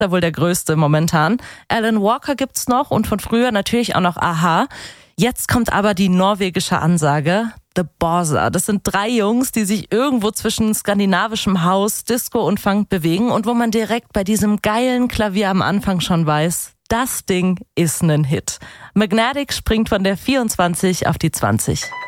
da wohl der größte momentan. Alan Walker gibt's noch und von früher natürlich auch noch a-ha. Jetzt kommt aber die norwegische Ansage, The Borsa. Das sind 3 Jungs, die sich irgendwo zwischen skandinavischem House, Disco und Funk bewegen und wo man direkt bei diesem geilen Klavier am Anfang schon weiß, das Ding ist ein Hit. Magnetic springt von der 24 auf die 20.